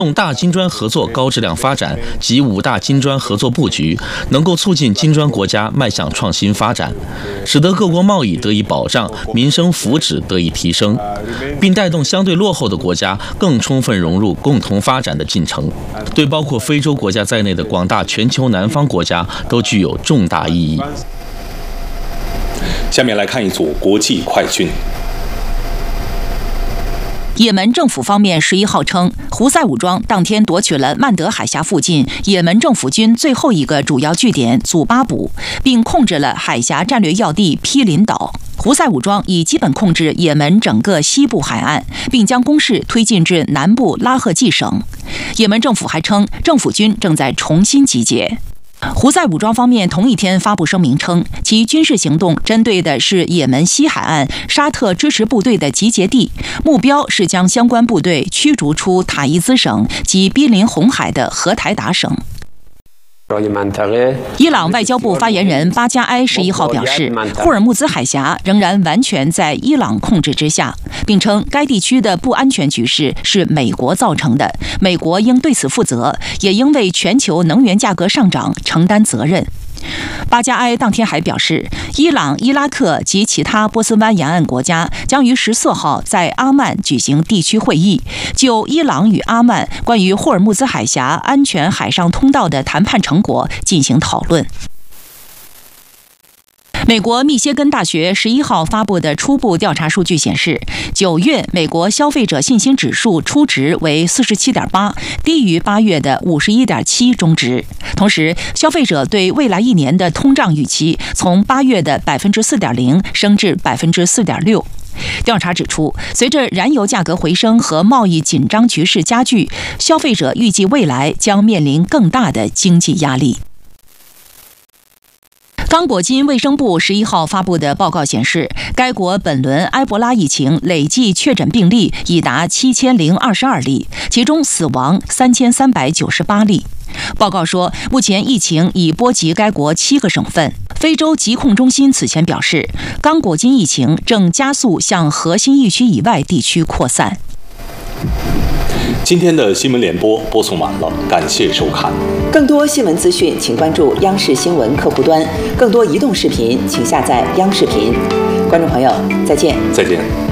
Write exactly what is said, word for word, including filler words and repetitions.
重大金砖合作高质量发展及五大金砖合作布局，能够促进金砖国家迈向创新发展，使得各国贸易得以保障，民生福祉得以提升，并带动相对落后的国家更充分融入共同发展的进程，对包括非洲国家在内的广大全球南方国家都具有重大意义。 下面来看一组国际快讯。 也门政府方面十一号称，胡塞武装当天夺取了曼德海峡附近也门政府军最后一个主要据点祖巴卜，并控制了海峡战略要地毗邻岛。胡塞武装已基本控制也门整个西部海岸，并将攻势推进至南部拉赫季省。也门政府还称，政府军正在重新集结。胡塞武装方面同一天发布声明称，其军事行动针对的是也门西海岸沙特支持部队的集结地，目标是将相关部队驱逐出塔伊兹省及濒临红海的荷台达省。伊朗外交部发言人巴加埃十一号表示，霍尔木兹海峡仍然完全在伊朗控制之下，并称该地区的不安全局势是美国造成的，美国应对此负责，也应为全球能源价格上涨承担责任。巴加埃当天还表示，伊朗、伊拉克及其他波斯湾沿岸国家将于十四号在阿曼举行地区会议，就伊朗与阿曼关于霍尔木兹海峡安全海上通道的谈判成果进行讨论。美国密歇根大学十一号发布的初步调查数据显示，九月美国消费者信心指数初值为 四十七点八， 低于八月的 五十一点七 中值。同时，消费者对未来一年的通胀预期从八月的 百分之四点零 升至 百分之四点六。调查指出，随着燃油价格回升和贸易紧张局势加剧，消费者预计未来将面临更大的经济压力。刚果金卫生部十一号发布的报告显示，该国本轮埃博拉疫情累计确诊病例已达七千零二十二例，其中死亡三千三百九十八例。报告说，目前疫情已波及该国七个省份。非洲疾控中心此前表示，刚果金疫情正加速向核心疫区以外地区扩散。 今天的新闻联播播送完了，感谢收看。 更多新闻资讯，请关注央视新闻客户端；更多移动视频，请下载央视频。观众朋友，再见。 再见。